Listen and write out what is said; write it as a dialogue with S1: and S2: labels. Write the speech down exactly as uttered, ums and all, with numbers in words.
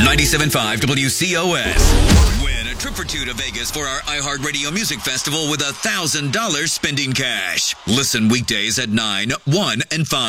S1: ninety-seven point five W C O S. Win a trip or two to Vegas for our iHeartRadio Music Festival with a one thousand dollars spending cash. Listen weekdays at nine, one, and five.